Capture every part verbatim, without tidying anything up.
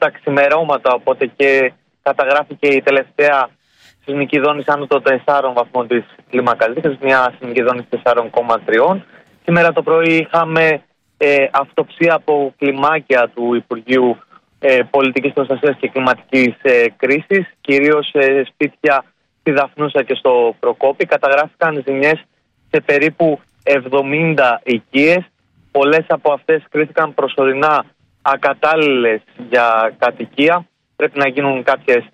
τα ξημερώματα, οπότε και καταγράφηκε η τελευταία σεισμική δόνηση άνω των τεσσάρων βαθμών της κλίμακας Ρίχτερ, μια σεισμική δόνηση τεσσάρων κόμμα τρία. Σήμερα το πρωί είχαμε ε, αυτοψία από κλιμάκια του Υπουργείου ε, Πολιτικής Προστασίας και Κλιματικής ε, Κρίσης, κυρίως ε, σπίτια στη Δαφνούσα και στο Προκόπη. Καταγράφηκαν ζημιές σε περίπου εβδομήντα οικίες. Πολλές από αυτές κρίθηκαν προσωρινά ακατάλληλες για κατοικία. Πρέπει να γίνουν κάποιες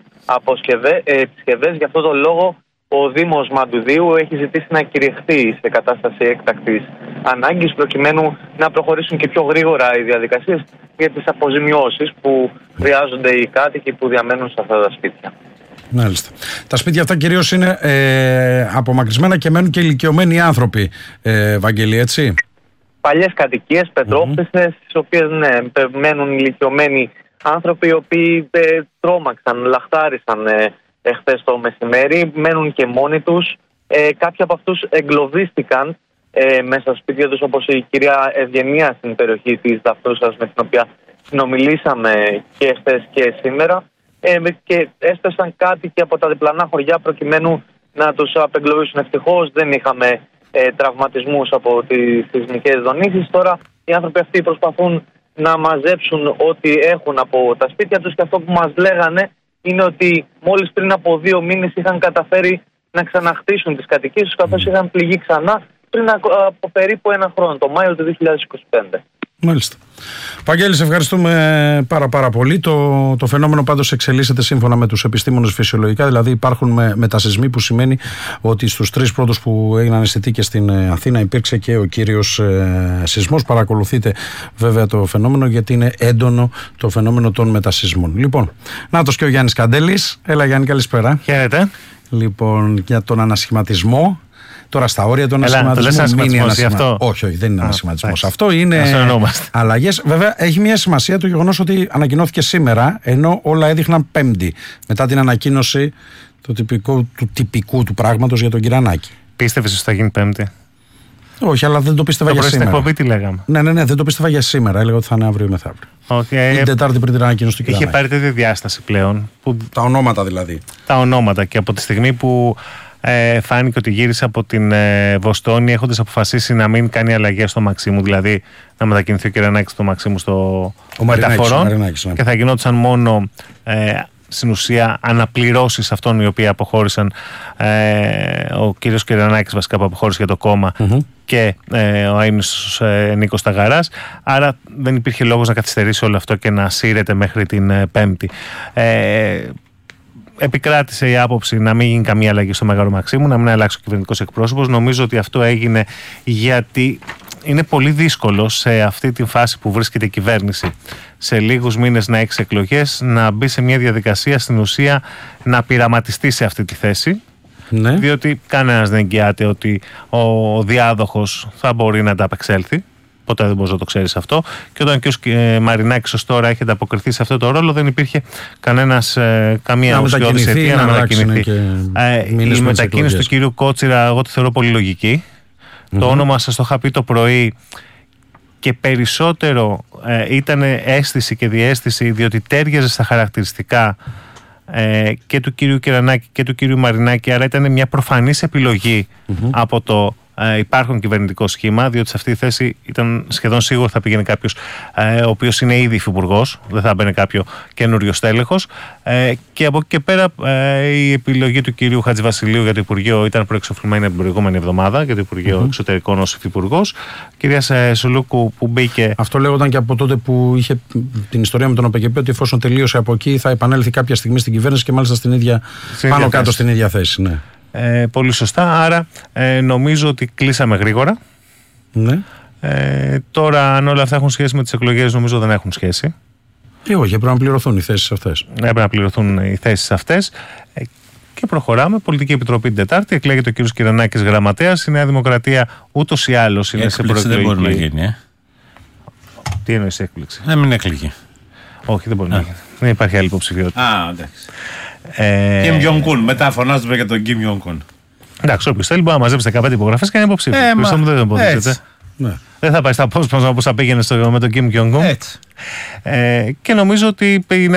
επισκευές. Γι' αυτό το λόγο ο Δήμος Μαντουδίου έχει ζητήσει να κηρυχθεί σε κατάσταση έκτακτης ανάγκης, προκειμένου να προχωρήσουν και πιο γρήγορα οι διαδικασίες για τις αποζημιώσεις που χρειάζονται οι κάτοικοι που διαμένουν σε αυτά τα σπίτια. Μάλιστα. Τα σπίτια αυτά κυρίως είναι ε, απομακρυσμένα και μένουν και ηλικιωμένοι άνθρωποι, ε, Βαγγέλη, έτσι. Παλιές κατοικίες, πετρόφτισες, mm-hmm. στις οποίες ναι, μένουν ηλικιωμένοι άνθρωποι οι οποίοι ε, τρόμαξαν, λαχτάρισαν ε, εχθές το μεσημέρι, μένουν και μόνοι τους. Ε, κάποιοι από αυτούς εγκλωβίστηκαν ε, μέσα στα σπίτια τους, όπως η κυρία Ευγενία στην περιοχή της Δαφνούσας, με την οποία συνομιλήσαμε και χθες και σήμερα. Ε, και έσπεσαν κάτοικοι από τα διπλανά χωριά προκειμένου να τους απεγκλωβίσουν. Ευτυχώς δεν είχαμε ε, τραυματισμούς από τις σεισμικές δονήσεις. Τώρα οι άνθρωποι αυτοί προσπαθούν να μαζέψουν ό,τι έχουν από τα σπίτια τους, και αυτό που μας λέγανε είναι ότι μόλις πριν από δύο μήνες είχαν καταφέρει να ξαναχτίσουν τις κατοικίες τους, καθώς είχαν πληγεί ξανά πριν από περίπου ένα χρόνο, το Μάιο του δύο χιλιάδες είκοσι πέντε. Μάλιστα. Βαγγέλη, σε ευχαριστούμε πάρα πάρα πολύ. Το, το φαινόμενο πάντως εξελίσσεται σύμφωνα με τους επιστήμονες φυσιολογικά, δηλαδή υπάρχουν με, μετασεισμοί, που σημαίνει ότι στους τρεις πρώτους που έγιναν αισθητοί και στην Αθήνα υπήρξε και ο κύριος ε, σεισμός. Παρακολουθείτε βέβαια το φαινόμενο, γιατί είναι έντονο το φαινόμενο των μετασεισμών. Λοιπόν, νάτος και ο Γιάννης Καντέλης. Έλα Γιάννη, καλησπέρα. Χαίρετε. Λοιπόν, για τον ανασχηματισμό. Τώρα στα όρια του ανασχηματισμού. Αυτό. Όχι, όχι, δεν είναι ανασχηματισμός. Αυτό είναι αλλαγές. Βέβαια, έχει μια σημασία το γεγονός ότι ανακοινώθηκε σήμερα, ενώ όλα έδειχναν Πέμπτη, μετά την ανακοίνωση του τυπικού του, τυπικού του πράγματος για τον Κυρανάκη. Πίστευες ότι θα γίνει Πέμπτη? Όχι, αλλά δεν το πίστευα για σήμερα. Εκπομπή, τι λέγαμε. Ναι, ναι, ναι, δεν το πίστευα για σήμερα. Έλεγα ότι θα είναι αύριο ή μεθαύριο. Okay. Την Τετάρτη πριν την ανακοίνωση του Κυρανάκη. Είχε πάρει τέτοια διάσταση πλέον. Που... Τα ονόματα δηλαδή. Τα ονόματα, και από τη στιγμή που. Ε, φάνηκε ότι γύρισε από την ε, Βοστόνη έχοντας αποφασίσει να μην κάνει αλλαγές στο Μαξίμου, δηλαδή να μετακινηθεί ο Κυρανάκης στο Μαξίμου στο μεταφορών, ναι. Και θα γινόντουσαν μόνο ε, στην ουσία αναπληρώσεις αυτών οι οποίοι αποχώρησαν, ε, ο κύριος Κυρανάκης βασικά που αποχώρησε για το κόμμα, mm-hmm. και ε, ο αείμνηστος ε, Νίκος Ταγαράς. Άρα δεν υπήρχε λόγος να καθυστερήσει όλο αυτό και να σύρεται μέχρι την ε, Πέμπτη. ε, Επικράτησε η άποψη να μην γίνει καμία αλλαγή στο Μέγαρο Μαξίμου, να μην αλλάξει ο κυβερνητικός εκπρόσωπος. Νομίζω ότι αυτό έγινε γιατί είναι πολύ δύσκολο σε αυτή τη φάση που βρίσκεται η κυβέρνηση, σε λίγους μήνες να έχει εκλογές, να μπει σε μια διαδικασία στην ουσία να πειραματιστεί σε αυτή τη θέση. Ναι. Διότι κανένας δεν εγγυάται ότι ο διάδοχος θα μπορεί να τα απεξέλθει. Ποτέ δεν μπορείς να το ξέρεις αυτό. Και όταν και ο Μαρινάκης ως τώρα έχει ανταποκριθεί σε αυτό το ρόλο, δεν υπήρχε κανένας, ε, καμία ουσιώδης αιτία να, να μετακινηθεί. Ε, η μετακίνηση του κύριου Κότσιρα, εγώ τη θεωρώ πολύ λογική. Mm-hmm. Το όνομα σας το είχα πει το πρωί, και περισσότερο ε, ήταν αίσθηση και διαίσθηση, διότι τέριαζε στα χαρακτηριστικά ε, και του κύριου Κυρανάκη και του κύριου Μαρινάκη. Άρα ήταν μια προφανής επιλογή mm-hmm. από το Ε, υπάρχον κυβερνητικό σχήμα, διότι σε αυτή τη θέση ήταν σχεδόν σίγουρο θα πήγαινε κάποιος ε, ο οποίος είναι ήδη υφυπουργός, δεν θα μπαίνει κάποιο καινούριο στέλεχος. Ε, και από εκεί και πέρα ε, η επιλογή του κυρίου Χατζηβασιλείου για το Υπουργείο ήταν προεξοφλημένη από την προηγούμενη εβδομάδα για το Υπουργείο mm-hmm. Εξωτερικών ως υφυπουργός. Κυρία Σουλούκου που μπήκε. Αυτό λέγονταν και από τότε που είχε την ιστορία με τον ΟΠΕΚΕΠΕ, ότι εφόσον τελείωσε από εκεί θα επανέλθει κάποια στιγμή στην κυβέρνηση και μάλιστα στην ίδια, στην πάνω κάτω στην ίδια θέση. Ναι. Ε, πολύ σωστά, άρα ε, νομίζω ότι κλείσαμε γρήγορα. Ναι. Ε, τώρα αν όλα αυτά έχουν σχέση με τις εκλογές, νομίζω δεν έχουν σχέση. Ε, όχι, έπρεπε να πληρωθούν οι θέσεις αυτές. Έπρεπε να πληρωθούν οι θέσεις αυτές. Ε, και προχωράμε. Πολιτική Επιτροπή την Τετάρτη. Εκλέγεται ο κ. Κυρανάκης γραμματέας. Η Νέα Δημοκρατία ούτως ή άλλως είναι έκπληξη σε προεκλογική. Δεν μπορεί να γίνει. Ε? Τι εννοείς έκπληξη? Να μην εκλεγεί. Όχι, δεν μπορεί να γίνει. Δεν υπάρχει άλλη υποψηφιότητα. Α, εντάξει. Κιμ Γιονγκ-Ουν. Μετά φωνάζουμε για τον Κιμ Γιονγκ-Ουν. Εντάξει, όποιος θέλει μπορεί να μαζέψει δεκαπέντε υπογραφές και να είναι υποψήφιο. Ε, μα, δεν, ναι. δεν θα πάει στα απόσπασμα όπως θα πήγαινε στο, με τον Κιμ Γιονγκ-Ουν. Ε, και νομίζω ότι